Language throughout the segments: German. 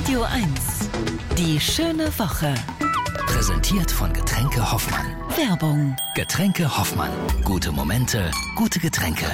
Radio 1. Die schöne Woche. Präsentiert von Getränke Hoffmann. Werbung. Getränke Hoffmann. Gute Momente, gute Getränke.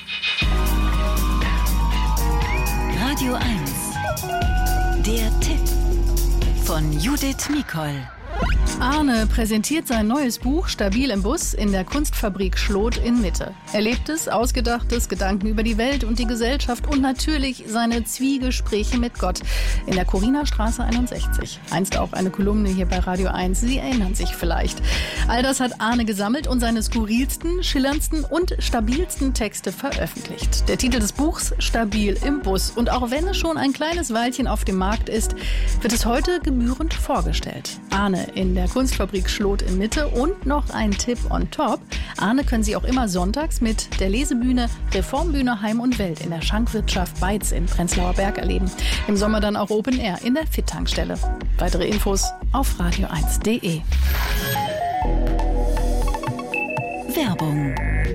Radio 1. Der Tipp von Judith Mikol. Arne präsentiert sein neues Buch Stabil im Bus in der Kunstfabrik Schlot in Mitte. Erlebtes, Ausgedachtes, Gedanken über die Welt und die Gesellschaft und natürlich seine Zwiegespräche mit Gott in der Choriner-Straße 61. Einst auch eine Kolumne hier bei Radio 1. Sie erinnern sich vielleicht. All das hat Arne gesammelt und seine skurrilsten, schillerndsten und stabilsten Texte veröffentlicht. Der Titel des Buchs Stabil im Bus. Und auch wenn es schon ein kleines Weilchen auf dem Markt ist, wird es heute gebührend vorgestellt. Arne in der Kunstfabrik Schlot in Mitte und noch ein Tipp on top. Arne können Sie auch immer sonntags mit der Lesebühne Reformbühne Heim und Welt in der Schankwirtschaft Beitz in Prenzlauer Berg erleben. Im Sommer dann auch Open Air in der Fit-Tankstelle. Weitere Infos auf radio1.de. Werbung.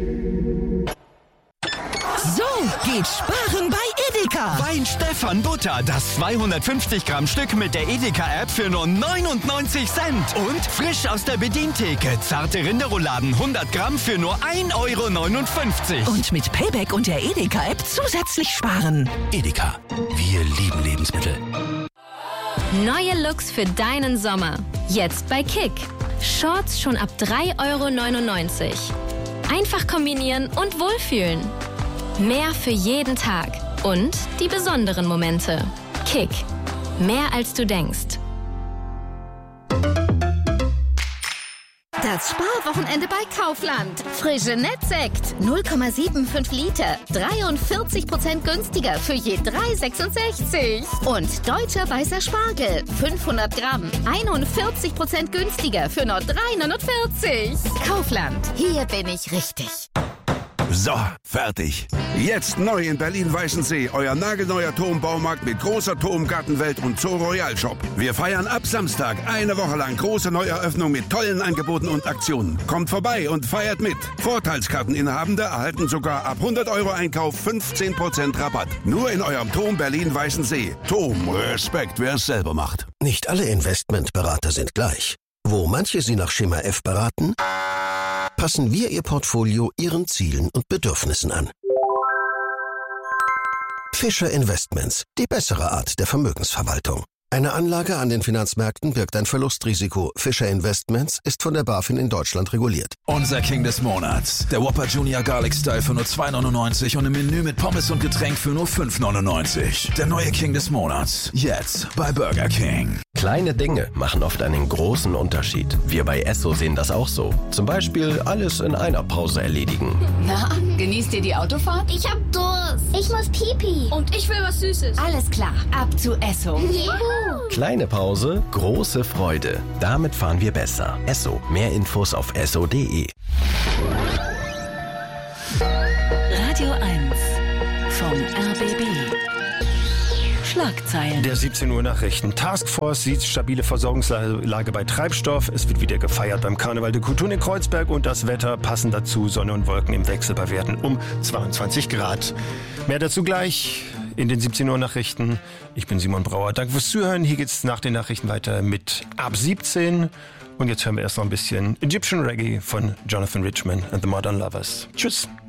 So geht Sparen bei Edeka. Wein Stefan Butter, das 250 Gramm Stück mit der Edeka-App für nur 99 Cent. Und frisch aus der Bedientheke, zarte Rinderrouladen 100 Gramm für nur 1,59 €. Und mit Payback und der Edeka-App zusätzlich sparen. Edeka. Wir lieben Lebensmittel. Neue Looks für deinen Sommer. Jetzt bei Kick. Shorts schon ab 3,99 €. Einfach kombinieren und wohlfühlen. Mehr für jeden Tag. Und die besonderen Momente. Kick. Mehr als du denkst. Das Sparwochenende bei Kaufland. Frische Nettsekt. 0,75 Liter. 43% günstiger für je 3,66. Und deutscher weißer Spargel. 500 Gramm. 41% günstiger für nur 3,49. Kaufland. Hier bin ich richtig. So, fertig. Jetzt neu in Berlin-Weißensee, euer nagelneuer Turmbaumarkt mit großer Turmgartenwelt und Zoo Royal Shop. Wir feiern ab Samstag eine Woche lang große Neueröffnung mit tollen Angeboten und Aktionen. Kommt vorbei und feiert mit. Vorteilskarteninhabende erhalten sogar ab 100 € Einkauf 15% Rabatt. Nur in eurem Turm Berlin-Weißensee. Turm, Respekt, wer es selber macht. Nicht alle Investmentberater sind gleich. Wo manche Sie nach Schema F beraten, passen wir Ihr Portfolio Ihren Zielen und Bedürfnissen an. Fischer Investments, die bessere Art der Vermögensverwaltung. Eine Anlage an den Finanzmärkten birgt ein Verlustrisiko. Fischer Investments ist von der BaFin in Deutschland reguliert. Unser King des Monats. Der Whopper Junior Garlic Style für nur 2,99 € und im Menü mit Pommes und Getränk für nur 5,99 €. Der neue King des Monats. Jetzt bei Burger King. Kleine Dinge machen oft einen großen Unterschied. Wir bei Esso sehen das auch so. Zum Beispiel alles in einer Pause erledigen. Na, genießt ihr die Autofahrt? Ich hab Durst. Ich muss Pipi. Und ich will was Süßes. Alles klar, ab zu Esso. Juhu. Kleine Pause, große Freude. Damit fahren wir besser. Esso. Mehr Infos auf esso.de. Radio 1 vom RBB. Schlagzeilen. Der 17 Uhr Nachrichten. Taskforce sieht stabile Versorgungslage bei Treibstoff. Es wird wieder gefeiert beim Karneval de Kultur in Kreuzberg und das Wetter passen dazu. Sonne und Wolken im Wechsel bei Werten um 22 Grad. Mehr dazu gleich in den 17 Uhr Nachrichten. Ich bin Simon Brauer. Danke fürs Zuhören. Hier geht's nach den Nachrichten weiter mit Ab 17. Und jetzt hören wir erst noch ein bisschen Egyptian Reggae von Jonathan Richman and the Modern Lovers. Tschüss.